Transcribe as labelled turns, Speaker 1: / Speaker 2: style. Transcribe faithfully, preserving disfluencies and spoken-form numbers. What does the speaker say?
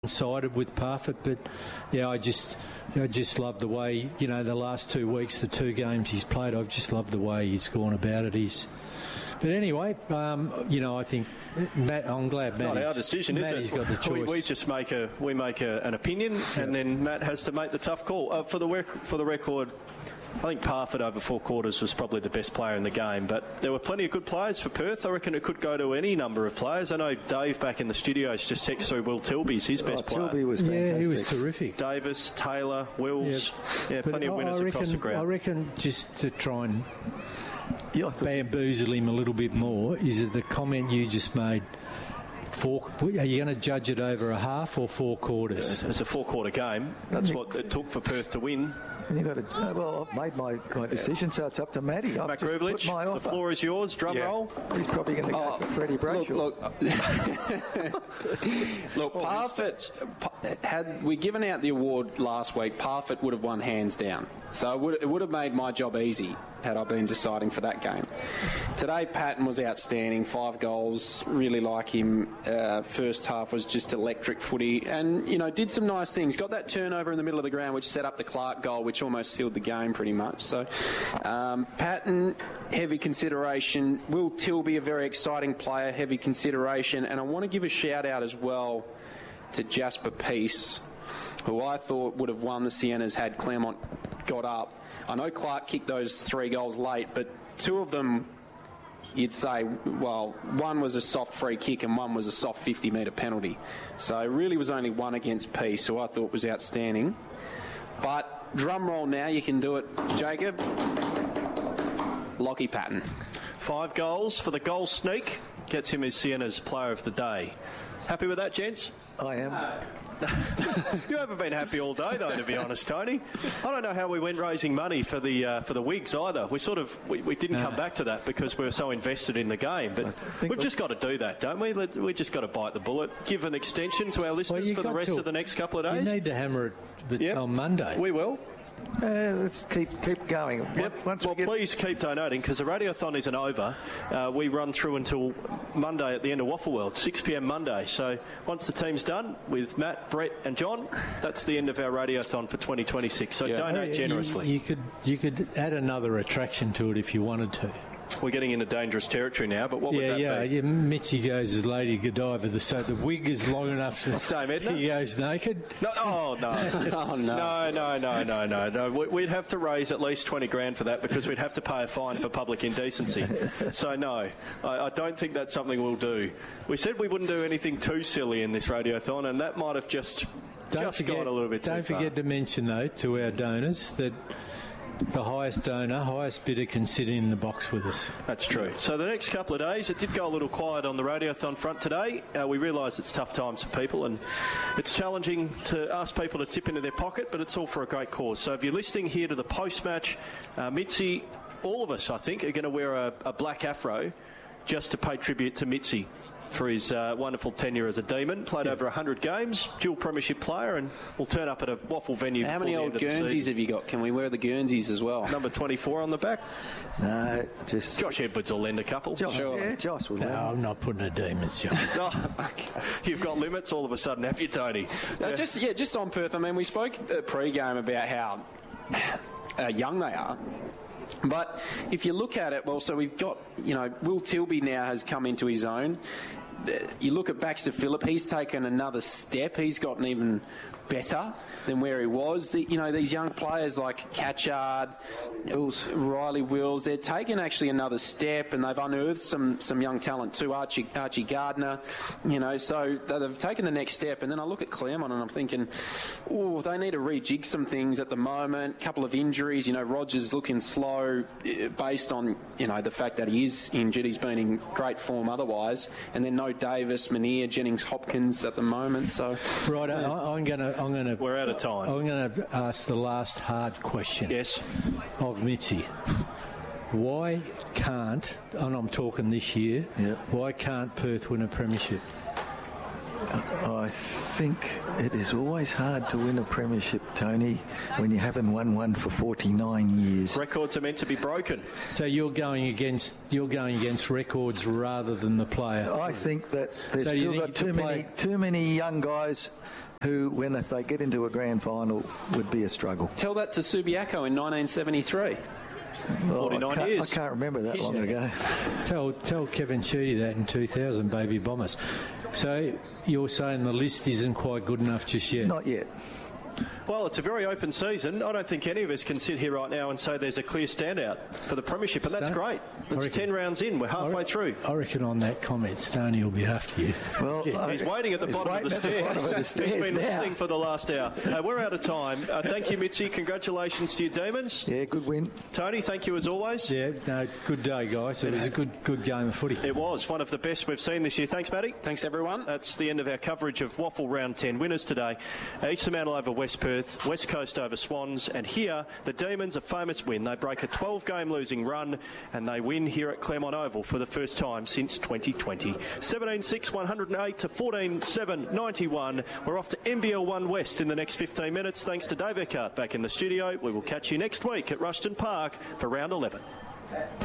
Speaker 1: sided with Parfitt, but yeah, I just I just love the way, you know, the last two weeks, the two games he's played, I've just loved the way he's gone about it. He's, but anyway, um, you know, I think Matt, I'm glad Matt.
Speaker 2: Not our decision, is
Speaker 1: Matty's
Speaker 2: it?
Speaker 1: got the choice.
Speaker 2: We, we just make a we make a, an opinion, yeah. and then Matt has to make the tough call. Uh, for the rec- for the record, I think Parfitt over four quarters was probably the best player in the game, but there were plenty of good players for Perth. I reckon it could go to any number of players. I know Dave back in the studios just texted through Will Tilby's his best
Speaker 3: oh,
Speaker 2: player.
Speaker 3: Tilby was fantastic.
Speaker 1: Yeah, he was terrific.
Speaker 2: Davis, Taylor, Wills, yeah, yeah plenty of winners
Speaker 1: I reckon,
Speaker 2: across the ground.
Speaker 1: I reckon just to try and
Speaker 3: yeah,
Speaker 1: bamboozle him a little bit more, is it the comment you just made? Four, are you going to judge it over a half or four quarters?
Speaker 2: It's a four-quarter game. That's what it took for Perth to win.
Speaker 3: You got to. Uh, well, I've made my, my decision, yeah. so it's up to Matty.
Speaker 2: Matt Grublich, the floor is yours. Drum yeah. roll.
Speaker 3: He's probably going to go oh, for Freddie Brayshaw.
Speaker 4: Look, look, look Parfitt, had we given out the award last week, Parfitt would have won hands down. So it would, it would have made my job easy had I been deciding for that game. Today, Patton was outstanding. Five goals, really like him. Uh, first half was just electric footy and, you know, did some nice things. Got that turnover in the middle of the ground, which set up the Clark goal, which almost sealed the game pretty much. So, um, Patton, heavy consideration. Will Tilby, a very exciting player, heavy consideration. And I want to give a shout out as well to Jasper Peace, who I thought would have won the Siennas had Claremont got up. I know Clark kicked those three goals late, but two of them, you'd say, well, one was a soft free kick and one was a soft fifty metre penalty. So it really was only one against Peace, who I thought was outstanding. But drum roll now, you can do it, Jacob. Lockie Patton.
Speaker 2: Five goals for the goal sneak. Gets him his Sienna's player of the day. Happy with that, gents?
Speaker 3: I am.
Speaker 2: Uh, you haven't been happy all day, though, to be honest, Tony. I don't know how we went raising money for the uh, for the Wigs either. We sort of we, we didn't no. come back to that because we were so invested in the game. But we've just got to do that, don't we? We just got to bite the bullet. Give an extension to our listeners well, for the rest to, of the next couple of days.
Speaker 1: You need to hammer it yep. on Monday.
Speaker 2: We will.
Speaker 3: Uh, let's keep keep going.
Speaker 2: Yep.
Speaker 3: Once
Speaker 2: well,
Speaker 3: we get...
Speaker 2: please keep donating because the Radiothon isn't over. Uh, we run through until Monday at the end of Waffle World, six p m Monday. So once the team's done with Matt, Brett and John, that's the end of our Radiothon for twenty twenty-six. So yeah. donate generously.
Speaker 1: You, you could you could add another attraction to it if you wanted to.
Speaker 2: We're getting into dangerous territory now, but what
Speaker 1: yeah,
Speaker 2: would that
Speaker 1: yeah,
Speaker 2: be?
Speaker 1: Yeah, Mitchy goes as Lady Godiva, the, so the wig is long enough to...
Speaker 2: Dame Edna?
Speaker 1: He goes naked.
Speaker 2: No, oh, no.
Speaker 4: oh, no.
Speaker 2: No, no, no, no, no, no. We'd have to raise at least twenty grand for that because we'd have to pay a fine for public indecency. So, no, I, I don't think that's something we'll do. We said we wouldn't do anything too silly in this Radiothon, and that might have just, just
Speaker 1: forget,
Speaker 2: gone a little bit too
Speaker 1: Don't
Speaker 2: far.
Speaker 1: forget to mention, though, to our donors that... the highest donor, highest bidder can sit in the box with us.
Speaker 2: That's true. So the next couple of days, it did go a little quiet on the Radiothon front today. Uh, we realise it's tough times for people and it's challenging to ask people to tip into their pocket, but it's all for a great cause. So if you're listening here to the post-match, uh, Mitzi, all of us, I think, are going to wear a, a black afro just to pay tribute to Mitzi for his uh, wonderful tenure as a Demon. Played yeah. over one hundred games, dual premiership player, and we'll turn up at a waffle venue.
Speaker 4: How many old Guernseys have you got? Can we wear the Guernseys as well?
Speaker 2: Number twenty-four on the back?
Speaker 3: No, just...
Speaker 2: Josh Edwards will lend a couple.
Speaker 3: Josh, sure. Yeah, Josh will.
Speaker 1: No, lend. I'm not putting a Demons, John.
Speaker 2: oh, okay. You've got limits all of a sudden, have you, Tony?
Speaker 4: No, yeah. Just, yeah, just on Perth. I mean, we spoke uh, pre-game about how uh, young they are. But if you look at it, well, so we've got, you know, Will Tilby now has come into his own. You look at Baxter Phillip, he's taken another step. He's gotten even better than where he was. The, you know, these young players like Catchard, Wills, Riley Wills, they're taking actually another step and they've unearthed some, some young talent too. Archie, Archie Gardner, you know, so they've taken the next step. And then I look at Claremont and I'm thinking, oh, they need to rejig some things at the moment. Couple of injuries, you know, Rogers looking slow based on, you know, the fact that he is injured. He's been in great form otherwise. And then no Davis, Manier, Jennings, Hopkins at the moment. So
Speaker 1: right, yeah. I, I'm going to, I'm going to.
Speaker 2: We're out of time.
Speaker 1: I'm going to ask the last hard question.
Speaker 2: Yes.
Speaker 1: Of Mitzi. Why can't, and I'm talking this year,
Speaker 3: yep.
Speaker 1: why can't Perth win a premiership?
Speaker 3: I think it is always hard to win a premiership, Tony, when you haven't won one for forty-nine years.
Speaker 2: Records are meant to be broken.
Speaker 1: So you're going against you're going against records rather than the player.
Speaker 3: I think that there's
Speaker 1: so
Speaker 3: still got too many too many young guys who, when if they get into a grand final, would be a struggle.
Speaker 4: Tell that to Subiaco in nineteen seventy-three.
Speaker 3: Well,
Speaker 2: forty-nine
Speaker 3: I can't,
Speaker 2: years.
Speaker 3: I can't remember that long ago.
Speaker 1: Tell tell Kevin Sheedy that in two thousand, baby bombers. So you're saying the list isn't quite good enough just yet?
Speaker 3: Not yet.
Speaker 2: Well, it's a very open season. I don't think any of us can sit here right now and say there's a clear standout for the premiership, and that's
Speaker 1: Stone-
Speaker 2: great. It's
Speaker 1: reckon-
Speaker 2: ten rounds in. We're
Speaker 1: I
Speaker 2: halfway
Speaker 1: re-
Speaker 2: through.
Speaker 1: I reckon on that comment, Stoney will be after you.
Speaker 3: Well, I-
Speaker 2: He's waiting at the
Speaker 3: he's
Speaker 2: bottom of the
Speaker 3: waiting at the
Speaker 2: stairs.
Speaker 3: bottom of the
Speaker 2: He's
Speaker 3: stairs
Speaker 2: been
Speaker 3: now.
Speaker 2: listening for the last hour. Uh, we're out of time. Uh, thank you, Mitzi. Congratulations to your Demons.
Speaker 3: Yeah, good win.
Speaker 2: Tony, thank you as always.
Speaker 1: Yeah, no, good day, guys. It was a good good game of footy.
Speaker 2: It was one of the best we've seen this year. Thanks, Matty.
Speaker 4: Thanks, everyone.
Speaker 2: That's the end of our coverage of Waffle Round ten winners today. East Fremantle over West Perth, West Coast over Swans, and here the Demons, a famous win. They break a twelve-game losing run and they win here at Claremont Oval for the first time since twenty twenty. seventeen six, one oh eight to fourteen seven, ninety-one. We're off to N B L one West in the next fifteen minutes. Thanks to Dave Eckhart back in the studio. We will catch you next week at Rushton Park for round eleven.